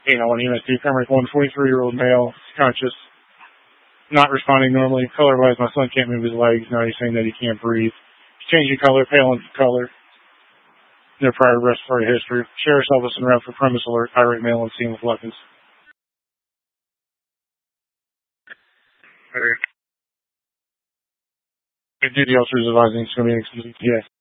K91 EMSD, primary 143-year-old male, conscious, not responding normally. Color-wise, my son can't move his legs. Now he's saying that he can't breathe. He's changing color, pale in color. No prior respiratory history. Sheriff's Office and route for premise alert. Irate male on scene with weapons. Duty officers advising it's going to be an extended. Yes.